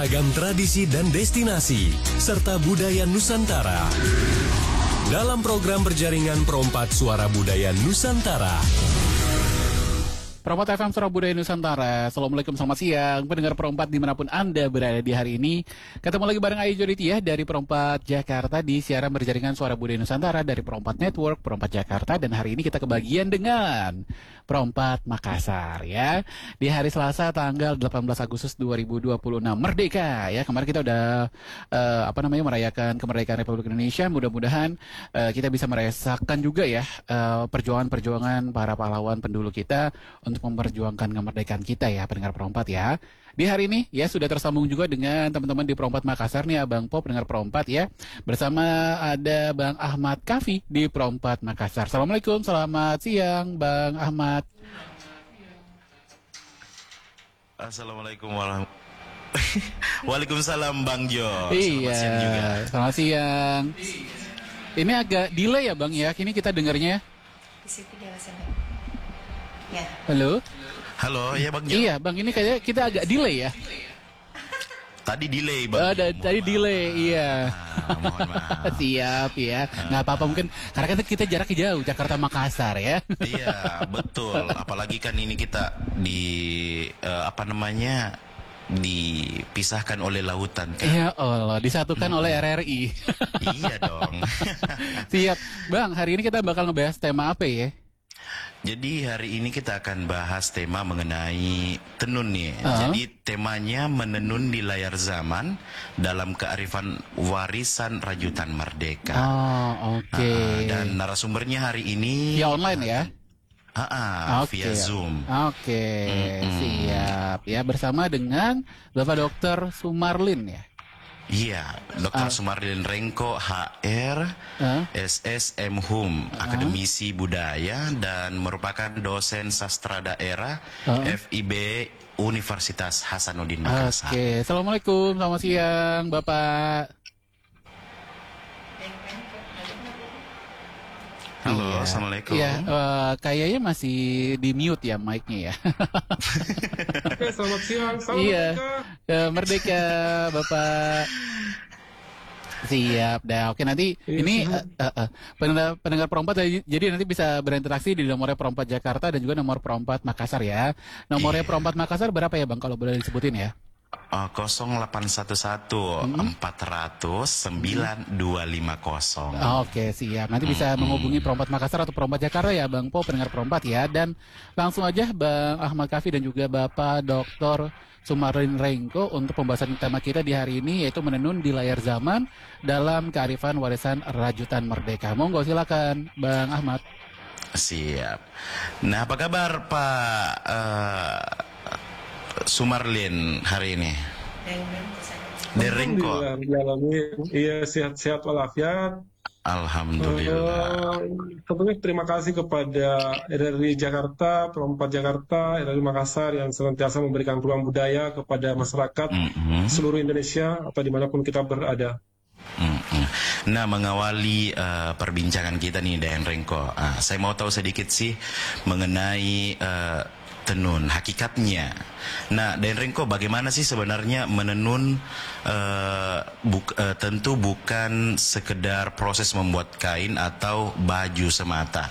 beragam tradisi dan destinasi, serta budaya Nusantara. Dalam program berjaringan Perompat Suara Budaya Nusantara. Perompat FM Suara Budaya Nusantara. Assalamualaikum, selamat siang pendengar Perompat dimanapun Anda berada di hari ini. Ketemu lagi bareng Ayu Joditiah dari Perompat Jakarta di siaran berjaringan Suara Budaya Nusantara dari Perompat Network, Perompat Jakarta. Dan hari ini kita kebagian dengan Perompat Makassar ya. Di hari Selasa tanggal 18 Agustus 2026 Merdeka ya. Kemarin kita udah merayakan kemerdekaan Republik Indonesia. Mudah-mudahan kita bisa merasakan juga ya perjuangan-perjuangan para pahlawan pendahulu kita untuk memperjuangkan kemerdekaan kita ya, pendengar Perompat ya. Di hari ini ya sudah tersambung juga dengan teman-teman di Perompat Makassar nih, Abang Po, pendengar Perompat ya. Bersama ada Bang Ahmad Kafi di Perompat Makassar. Assalamualaikum, selamat siang Bang Ahmad. Assalamualaikum warahmatullahi. Waalaikumsalam Bang Jo. Iya, selamat siang. Ini agak delay ya Bang ya, ini kita dengarnya. Di situ dia ya. Halo? Halo, ya Bang Jo. Iya Bang, ini kayaknya kita agak delay ya. Tadi delay Bang. Tadi delay, iya. Mohon maaf. Siap ya. Nggak apa-apa, mungkin karena kan kita jaraknya jauh, Jakarta Makassar ya. Iya, betul. Apalagi kan ini kita dipisahkan oleh lautan kan. Ya Allah, disatukan oleh RRI. Iya dong. Siap. Bang, hari ini kita bakal ngebahas tema apa ya? Jadi hari ini kita akan bahas tema mengenai tenun nih. Jadi temanya menenun di layar zaman dalam kearifan warisan rajutan merdeka. Oh, oke. Dan narasumbernya hari ini Ya online ya? Via Zoom. Oke, siap. Ya, bersama dengan Bapak Dr. Sumarlin ya? Iya, Dr. Sumarlin Rengko, HR, SSM Hum, akademisi budaya dan merupakan dosen sastra daerah FIB Universitas Hasanuddin Makassar. Oke, Assalamualaikum, selamat siang Bapak. Halo, Assalamualaikum. Iya, kayaknya masih di mute ya mic-nya ya. Oke, selamat siang. Salam Iya, merdeka Bapak. Siap, dah. Oke, nanti ini pendengar Perompat jadi nanti bisa berinteraksi di nomornya Perompat Jakarta dan juga nomor Perompat Makassar ya. Nomornya Perompat Makassar berapa ya Bang kalau boleh disebutin ya? 0811 400 9250. Oke, siap. Nanti bisa menghubungi Perompat Makassar atau Perompat Jakarta ya Bang Po, pendengar Perompat ya. Dan langsung aja Bang Ahmad Kafi dan juga Bapak Dr. Sumarlin Rengko untuk pembahasan tema kita di hari ini, yaitu menenun di layar zaman dalam kearifan warisan rajutan merdeka. Monggo silakan Bang Ahmad. Siap. Nah, apa kabar Pak Sumarlin hari ini? Rengko. Iya, sehat-sehat walafiat. Alhamdulillah. Tentunya terima kasih kepada RRI Jakarta, Perompat Jakarta, RRI Makassar yang senantiasa memberikan ruang budaya kepada masyarakat seluruh Indonesia atau dimanapun kita berada. Nah, mengawali perbincangan kita nih dengan Rengko, saya mau tahu sedikit sih mengenai tenun, hakikatnya. Nah, Dan Rengko, bagaimana sih sebenarnya menenun? Tentu bukan sekedar proses membuat kain atau baju semata,